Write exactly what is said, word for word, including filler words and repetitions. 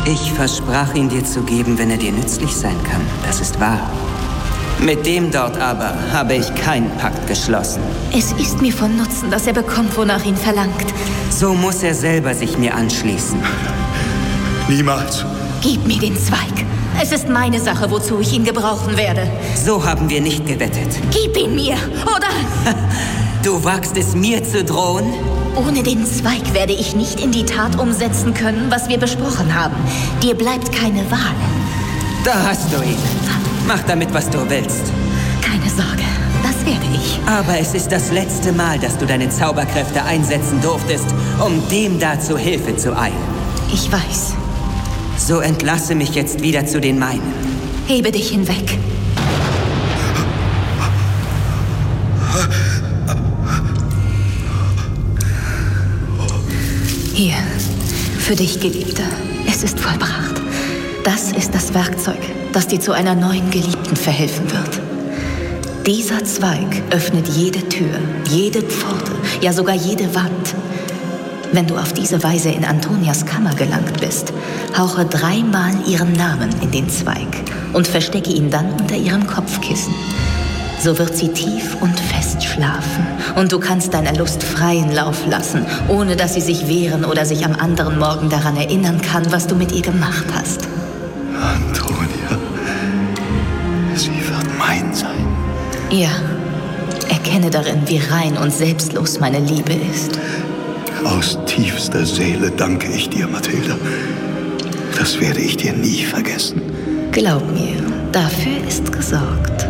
Ich versprach, ihn dir zu geben, wenn er dir nützlich sein kann. Das ist wahr. Mit dem dort aber habe ich keinen Pakt geschlossen. Es ist mir von Nutzen, dass er bekommt, wonach ihn verlangt. So muss er selber sich mir anschließen. Niemals. Gib mir den Zweig. Es ist meine Sache, wozu ich ihn gebrauchen werde. So haben wir nicht gewettet. Gib ihn mir, oder? Du wagst es, mir zu drohen? Ohne den Zweig werde ich nicht in die Tat umsetzen können, was wir besprochen haben. Dir bleibt keine Wahl. Da hast du ihn. Mach damit, was du willst. Keine Sorge, das werde ich. Aber es ist das letzte Mal, dass du deine Zauberkräfte einsetzen durftest, um dem da zu Hilfe zu eilen. Ich weiß. So entlasse mich jetzt wieder zu den meinen. Hebe dich hinweg. Hier, für dich, Geliebter. Es ist vollbracht. Das ist das Werkzeug, das dir zu einer neuen Geliebten verhelfen wird. Dieser Zweig öffnet jede Tür, jede Pforte, ja sogar jede Wand. Wenn du auf diese Weise in Antonias Kammer gelangt bist, hauche dreimal ihren Namen in den Zweig und verstecke ihn dann unter ihrem Kopfkissen. So wird sie tief und fest schlafen und du kannst deiner Lust freien Lauf lassen, ohne dass sie sich wehren oder sich am anderen Morgen daran erinnern kann, was du mit ihr gemacht hast. Antonia, sie wird mein sein. Ja, erkenne darin, wie rein und selbstlos meine Liebe ist. Aus tiefster Seele danke ich dir, Mathilda. Das werde ich dir nie vergessen. Glaub mir, dafür ist gesorgt.